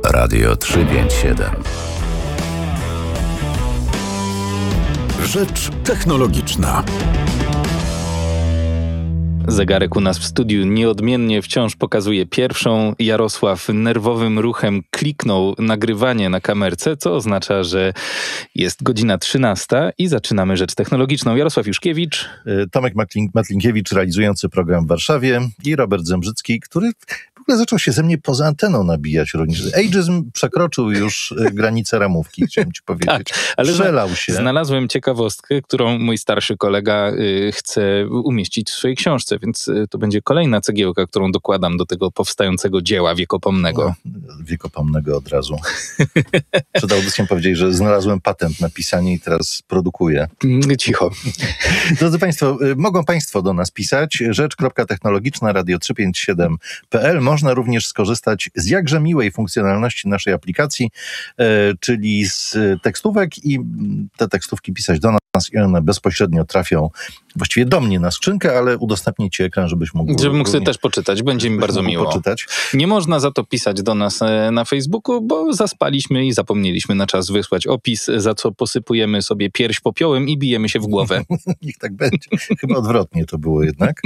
Radio 357. Rzecz technologiczna. Zegarek u nas w studiu nieodmiennie wciąż pokazuje pierwszą. Jarosław nerwowym ruchem kliknął nagrywanie na kamerce, co oznacza, że jest godzina 13 i zaczynamy rzecz technologiczną. Jarosław Juszkiewicz. Tomek Matlinkiewicz realizujący program w Warszawie i Robert Zembrzycki, który w ogóle zaczął się ze mnie poza anteną nabijać. Ageism przekroczył już granicę ramówki, chciałem ci powiedzieć. Tak, ale przelał się. Znalazłem ciekawostkę, którą mój starszy kolega chce umieścić w swojej książce, więc to będzie kolejna cegiełka, którą dokładam do tego powstającego dzieła wiekopomnego. No, wiekopomnego od razu. Przydałoby się powiedzieć, że znalazłem patent na pisanie i teraz produkuję. Cicho. Drodzy Państwo, mogą Państwo do nas pisać. Rzecz.technologiczna radio357.pl. Można również skorzystać z jakże miłej funkcjonalności naszej aplikacji, czyli z tekstówek i te tekstówki pisać do nas i one bezpośrednio trafią właściwie do mnie na skrzynkę, ale udostępnię Ci ekran, żebyś mógł... Żebym mógł sobie też poczytać, będzie mi bardzo miło. Poczytać. Nie można za to pisać do nas na Facebooku, bo zaspaliśmy i zapomnieliśmy na czas wysłać opis, za co posypujemy sobie pierś popiołem i bijemy się w głowę. Niech tak będzie. Chyba odwrotnie to było jednak.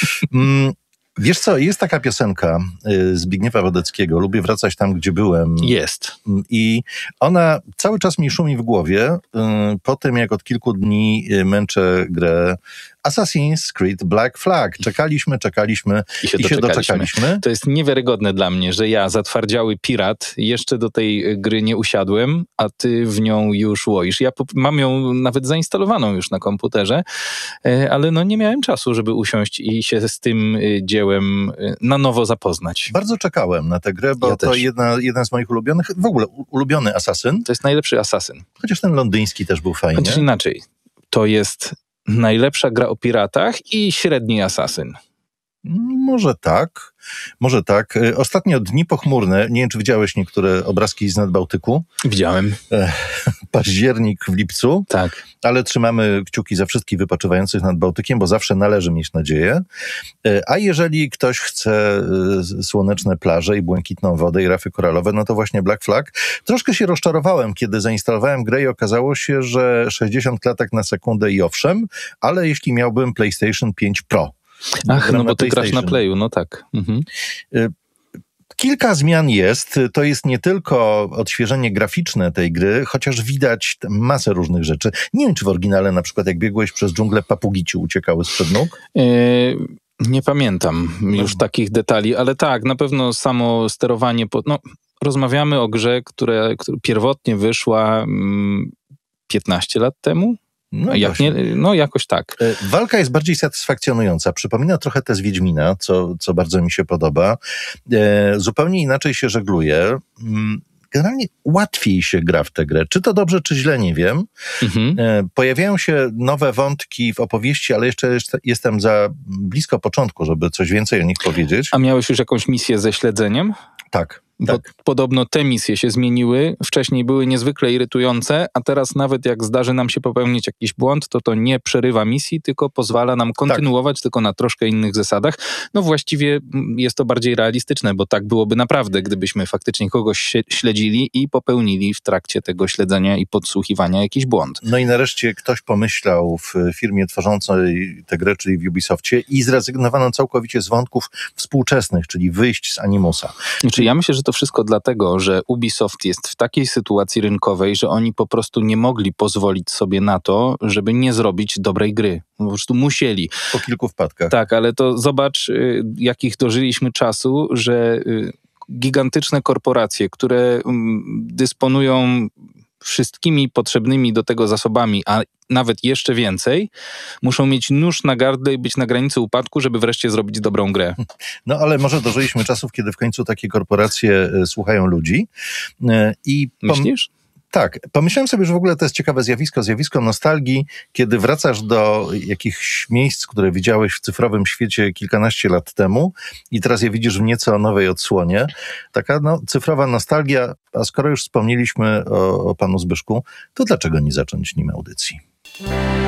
Wiesz co, jest taka piosenka Zbigniewa Wodeckiego, Lubię wracać tam, gdzie byłem. Jest. I ona cały czas mi szumi w głowie, po tym jak od kilku dni męczę grę Assassin's Creed Black Flag. Czekaliśmy i się doczekaliśmy. To jest niewiarygodne dla mnie, że ja, zatwardziały pirat, jeszcze do tej gry nie usiadłem, a ty w nią już łoisz. Ja mam ją nawet zainstalowaną już na komputerze, ale no nie miałem czasu, żeby usiąść i się z tym dziełem na nowo zapoznać. Bardzo czekałem na tę grę, bo ja to jeden z moich ulubionych, w ogóle ulubiony Assassin. To jest najlepszy Assassin. Chociaż ten londyński też był fajny. Chociaż inaczej. To jest najlepsza gra o piratach i średni Assassin. Może tak. Ostatnio dni pochmurne, nie wiem, czy widziałeś niektóre obrazki z Nadbałtyku. Widziałem. Październik w lipcu. Tak. Ale trzymamy kciuki za wszystkich wypoczywających nad Bałtykiem, bo zawsze należy mieć nadzieję. A jeżeli ktoś chce słoneczne plaże i błękitną wodę i rafy koralowe, no to właśnie Black Flag. Troszkę się rozczarowałem, kiedy zainstalowałem grę i okazało się, że 60 klatek na sekundę i owszem, ale jeśli miałbym PlayStation 5 Pro. Ach, no bo ty grasz na Playu, no tak. Mhm. Kilka zmian jest. To jest nie tylko odświeżenie graficzne tej gry, chociaż widać masę różnych rzeczy. Nie wiem, czy w oryginale na przykład jak biegłeś przez dżunglę, papugi ci uciekały sprzed nóg? Nie pamiętam już takich detali, ale tak, na pewno samo sterowanie... rozmawiamy o grze, która pierwotnie wyszła 15 lat temu. Jakoś tak. Walka jest bardziej satysfakcjonująca. Przypomina trochę tę z Wiedźmina, co bardzo mi się podoba. Zupełnie inaczej się żegluje. Generalnie łatwiej się gra w tę grę. Czy to dobrze, czy źle, nie wiem. Pojawiają się nowe wątki w opowieści, ale jeszcze jestem za blisko początku, żeby coś więcej o nich powiedzieć. A miałeś już jakąś misję ze śledzeniem? Tak. Bo podobno te misje się zmieniły, wcześniej były niezwykle irytujące, a teraz nawet jak zdarzy nam się popełnić jakiś błąd, to nie przerywa misji, tylko pozwala nam kontynuować, tylko na troszkę innych zasadach. No właściwie jest to bardziej realistyczne, bo tak byłoby naprawdę, gdybyśmy faktycznie kogoś śledzili i popełnili w trakcie tego śledzenia i podsłuchiwania jakiś błąd. No i nareszcie ktoś pomyślał w firmie tworzącej tę grę, czyli w Ubisoftie, i zrezygnowano całkowicie z wątków współczesnych, czyli wyjść z Animusa. Znaczy ja myślę, że to wszystko dlatego, że Ubisoft jest w takiej sytuacji rynkowej, że oni po prostu nie mogli pozwolić sobie na to, żeby nie zrobić dobrej gry. Po prostu musieli. Po kilku wpadkach. Tak, ale to zobacz, jakich dożyliśmy czasu, że gigantyczne korporacje, które dysponują wszystkimi potrzebnymi do tego zasobami, a nawet jeszcze więcej, muszą mieć nóż na gardle i być na granicy upadku, żeby wreszcie zrobić dobrą grę. No ale może dożyliśmy czasów, kiedy w końcu takie korporacje słuchają ludzi. Myślisz? Tak. Pomyślałem sobie, że w ogóle to jest ciekawe zjawisko nostalgii, kiedy wracasz do jakichś miejsc, które widziałeś w cyfrowym świecie kilkanaście lat temu i teraz je widzisz w nieco nowej odsłonie. Taka cyfrowa nostalgia, a skoro już wspomnieliśmy o panu Zbyszku, to dlaczego nie zacząć nim audycji?